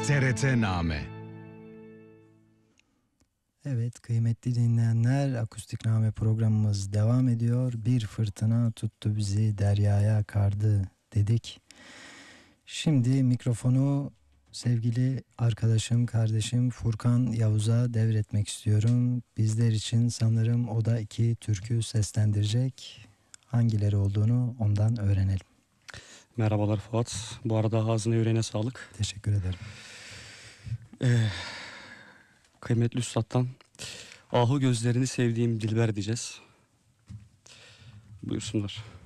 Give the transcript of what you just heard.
TRT-Name. Evet, kıymetli dinleyenler, Akustikname programımız devam ediyor. Bir fırtına tuttu bizi deryaya kardı dedik. Şimdi mikrofonu sevgili arkadaşım, kardeşim Furkan Yavuz'a devretmek istiyorum. Bizler için sanırım o da 2 türkü seslendirecek. Hangileri olduğunu ondan öğrenelim. Merhabalar Fuat. Bu arada ağzına yüreğine sağlık. Teşekkür ederim. Kıymetli Üstad'dan Ahu gözlerini sevdiğim Dilber diyeceğiz. Buyursunlar.